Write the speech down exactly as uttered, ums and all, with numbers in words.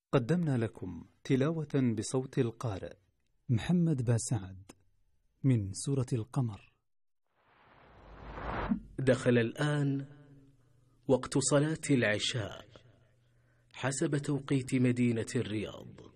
قدمنا لكم تلاوة بصوت القارئ محمد باسعد من سورة القمر. دخل الآن وقت صلاة العشاء حسب توقيت مدينة الرياض.